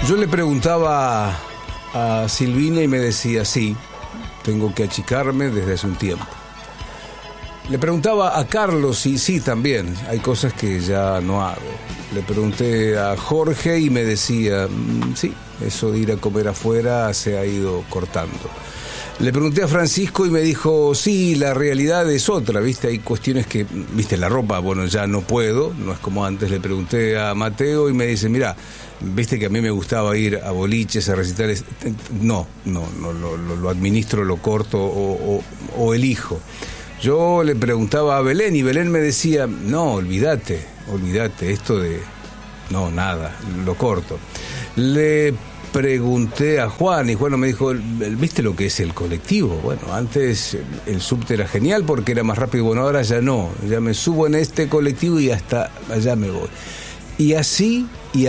Yo le preguntaba a Silvina y me decía, sí, tengo que achicarme desde hace un tiempo. Le preguntaba a Carlos y sí, también, hay cosas que ya no hago. Le pregunté a Jorge y me decía, sí, eso de ir a comer afuera se ha ido cortando. Le pregunté a Francisco y me dijo, sí, la realidad es otra, ¿viste? Hay cuestiones que, ¿viste? La ropa, bueno, ya no puedo, no es como antes. Le pregunté a Mateo y me dice, mira, ¿viste que a mí me gustaba ir a boliches, a recitales? No, lo administro, lo corto o elijo. Yo le preguntaba a Belén y Belén me decía, no, olvídate, esto de... No, nada, lo corto. Le pregunté a Juan y Juan me dijo, ¿viste lo que es el colectivo? Bueno, antes el subte era genial porque era más rápido, bueno, ahora ya no, ya me subo en este colectivo y hasta allá me voy. Y así,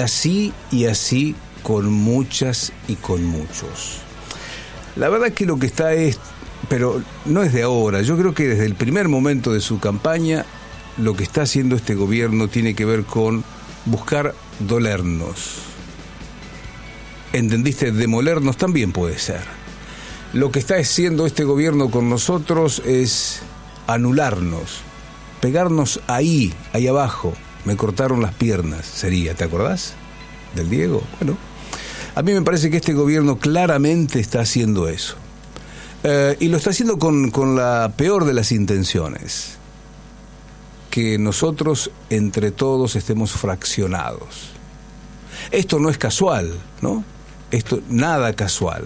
con muchas y con muchos. La verdad que lo que está es, pero no es de ahora, yo creo que desde el primer momento de su campaña, lo que está haciendo este gobierno tiene que ver con buscar dolernos. ¿Entendiste? Demolernos también puede ser. Lo que está haciendo este gobierno con nosotros es anularnos, pegarnos ahí abajo. Me cortaron las piernas, sería, ¿te acordás? Del Diego. Bueno, a mí me parece que este gobierno claramente está haciendo eso. Y lo está haciendo con la peor de las intenciones. Que nosotros, entre todos, estemos fraccionados. Esto no es casual, ¿no? Esto, nada casual.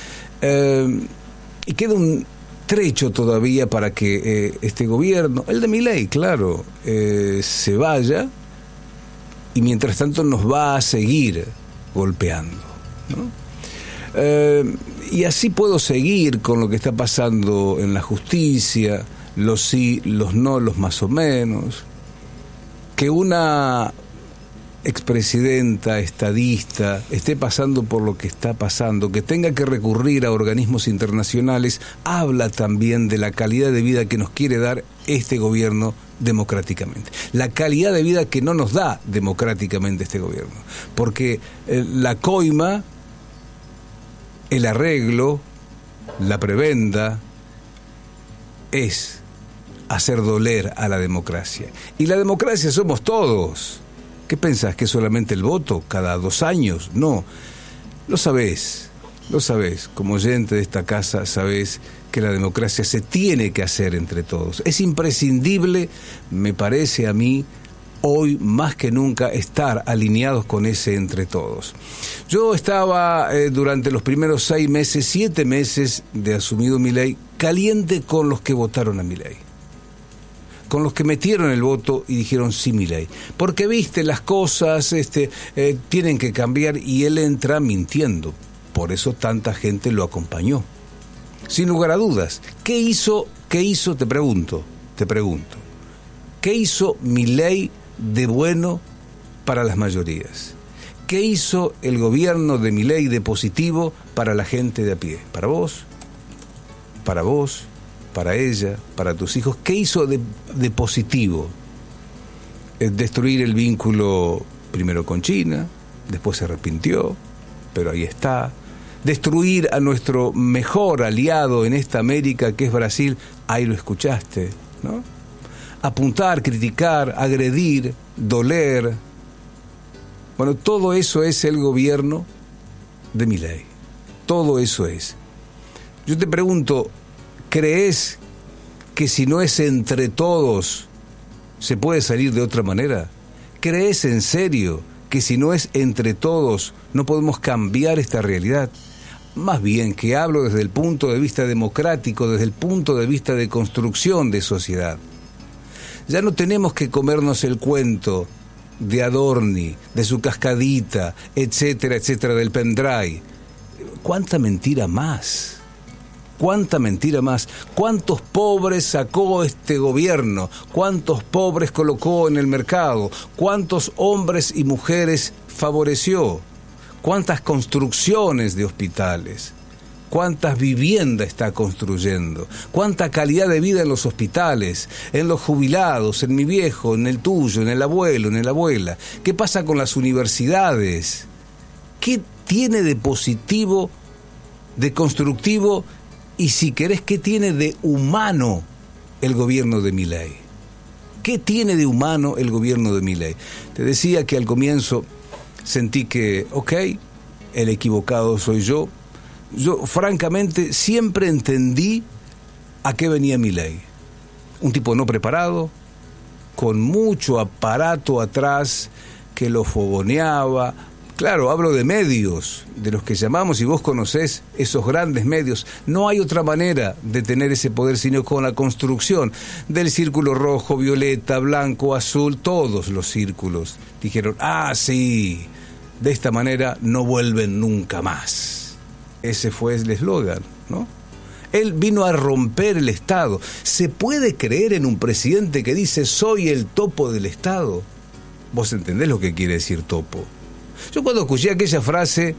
Y queda un trecho todavía para que este gobierno, el de Milei, claro, se vaya y mientras tanto nos va a seguir golpeando, ¿no? Y así puedo seguir con lo que está pasando en la justicia, los sí, los no, los más o menos. Que una expresidenta, estadista, esté pasando por lo que está pasando, que tenga que recurrir a organismos internacionales, habla también de la calidad de vida que nos quiere dar este gobierno democráticamente. La calidad de vida que no nos da democráticamente este gobierno. Porque la coima, el arreglo, la prebenda, es hacer doler a la democracia. Y la democracia somos todos. ¿Qué pensás? ¿Que es solamente el voto cada 2 años? No, lo sabés, como oyente de esta casa sabés que la democracia se tiene que hacer entre todos. Es imprescindible, me parece a mí, hoy más que nunca estar alineados con ese entre todos. Yo estaba durante los primeros 6 meses, 7 meses de asumido Milei, caliente con los que votaron a Milei. Con los que metieron el voto y dijeron sí, Milei. Porque, viste, las cosas tienen que cambiar y él entra mintiendo. Por eso tanta gente lo acompañó. Sin lugar a dudas. ¿Qué hizo? Te pregunto. ¿Qué hizo Milei de bueno para las mayorías? ¿Qué hizo el gobierno de Milei de positivo para la gente de a pie? ¿Para vos? Para ella, para tus hijos. ¿Qué hizo de positivo? Destruir el vínculo primero con China, después se arrepintió, pero ahí está. Destruir a nuestro mejor aliado en esta América, que es Brasil, ahí lo escuchaste, ¿no? Apuntar, criticar, agredir, doler. Bueno, todo eso es el gobierno de Milei. Todo eso es. Yo te pregunto, ¿crees que si no es entre todos se puede salir de otra manera? ¿Crees en serio que si no es entre todos no podemos cambiar esta realidad? Más bien que hablo desde el punto de vista democrático, desde el punto de vista de construcción de sociedad. Ya no tenemos que comernos el cuento de Adorni, de su cascadita, etcétera, etcétera, del pendrive. ¿Cuánta mentira más? ¿Cuánta mentira más? ¿Cuántos pobres sacó este gobierno? ¿Cuántos pobres colocó en el mercado? ¿Cuántos hombres y mujeres favoreció? ¿Cuántas construcciones de hospitales? ¿Cuántas viviendas está construyendo? ¿Cuánta calidad de vida en los hospitales, en los jubilados, en mi viejo, en el tuyo, en el abuelo, en la abuela? ¿Qué pasa con las universidades? ¿Qué tiene de positivo, de constructivo y, si querés, qué tiene de humano el gobierno de Milei? ¿Qué tiene de humano el gobierno de Milei? Te decía que al comienzo sentí que, el equivocado soy yo. Yo, francamente, siempre entendí a qué venía Milei. Un tipo no preparado, con mucho aparato atrás que lo fogoneaba. Claro, hablo de medios, de los que llamamos, y vos conocés esos grandes medios. No hay otra manera de tener ese poder sino con la construcción del círculo rojo, violeta, blanco, azul, todos los círculos. Dijeron, sí, de esta manera no vuelven nunca más. Ese fue el eslogan, ¿no? Él vino a romper el Estado. ¿Se puede creer en un presidente que dice soy el topo del Estado? ¿Vos entendés lo que quiere decir topo? Yo cuando escuché aquella frase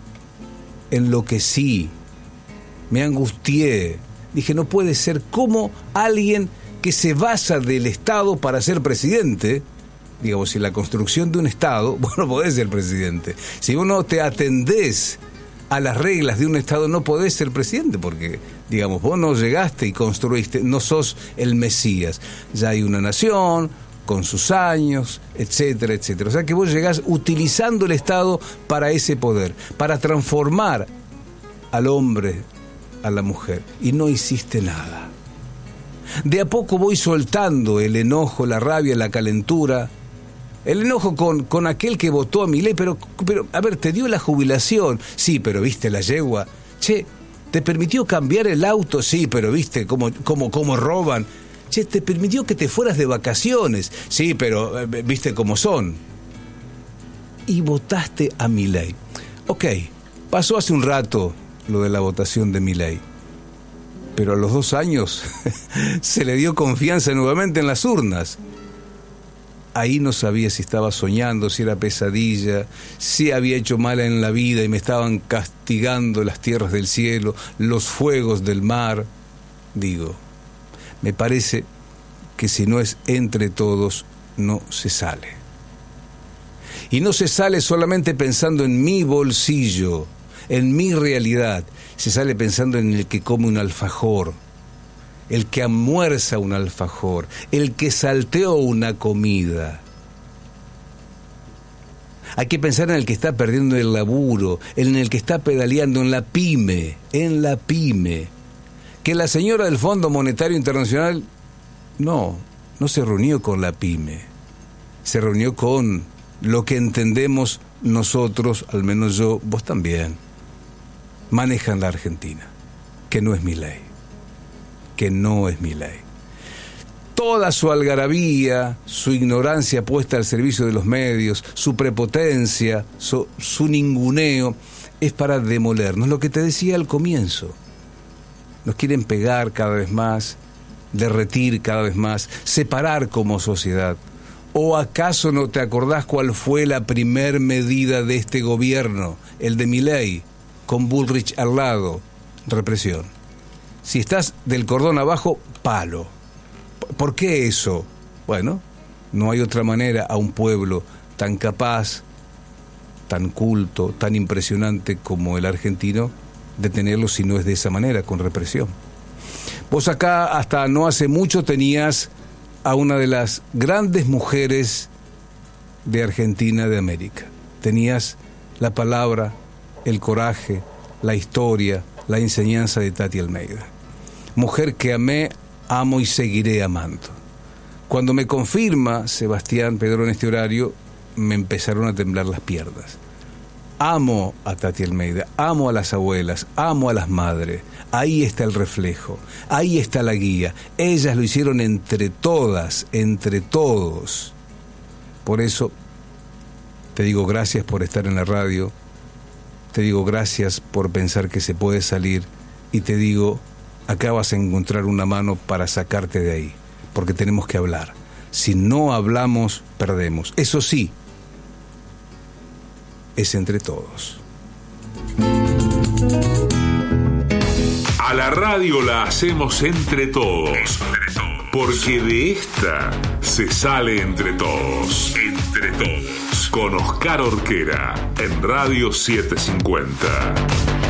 enloquecí, me angustié. Dije, no puede ser. ¿Cómo alguien que se basa del Estado para ser presidente? Digamos, si la construcción de un Estado, vos no podés ser presidente. Si vos no te atendés a las reglas de un Estado, no podés ser presidente, porque, digamos, vos no llegaste y construiste, no sos el Mesías. Ya hay una nación con sus años, etcétera, etcétera. O sea que vos llegás utilizando el Estado para ese poder, para transformar al hombre, a la mujer, y no hiciste nada. De a poco voy soltando el enojo, la rabia, la calentura, el enojo con aquel que votó a Milei, pero, a ver, te dio la jubilación, sí, pero viste la yegua, che, te permitió cambiar el auto, sí, pero viste cómo roban, che, te permitió que te fueras de vacaciones, sí, pero viste cómo son. Y votaste a Milei. Pasó hace un rato lo de la votación de Milei, pero a los 2 años se le dio confianza nuevamente en las urnas. Ahí no sabía si estaba soñando, si era pesadilla, si había hecho mal en la vida y me estaban castigando las tierras del cielo, los fuegos del mar. Digo, me parece que si no es entre todos, no se sale. Y no se sale solamente pensando en mi bolsillo, en mi realidad. Se sale pensando en el que come un alfajor, el que almuerza un alfajor, el que salteó una comida. Hay que pensar en el que está perdiendo el laburo, en el que está pedaleando, en la pyme. Que la señora del Fondo Monetario Internacional no se reunió con la pyme, se reunió con lo que entendemos nosotros, al menos yo, vos también, manejan la Argentina, que no es Milei. Toda su algarabía, su ignorancia puesta al servicio de los medios, su prepotencia, su ninguneo, es para demolernos. Lo que te decía al comienzo, nos quieren pegar cada vez más, derretir cada vez más, separar como sociedad. ¿O acaso no te acordás cuál fue la primer medida de este gobierno, el de Milei, con Bullrich al lado? Represión. Si estás del cordón abajo, palo. ¿Por qué eso? Bueno, no hay otra manera a un pueblo tan capaz, tan culto, tan impresionante como el argentino de tenerlo si no es de esa manera, con represión. Vos acá hasta no hace mucho tenías a una de las grandes mujeres de Argentina, de América. Tenías la palabra, el coraje, la historia, la enseñanza de Tati Almeida. Mujer que amé, amo y seguiré amando. Cuando me confirma Sebastián Pedro en este horario, me empezaron a temblar las piernas. Amo a Tati Almeida, amo a las abuelas, amo a las madres. Ahí está el reflejo, ahí está la guía. Ellas lo hicieron entre todas, entre todos. Por eso te digo gracias por estar en la radio, te digo gracias por pensar que se puede salir y te digo, acá vas a encontrar una mano para sacarte de ahí, porque tenemos que hablar. Si no hablamos, perdemos. Eso sí, es entre todos. A la radio la hacemos entre todos, porque de esta se sale entre todos. Entre todos. con Oscar Orquera en Radio 750.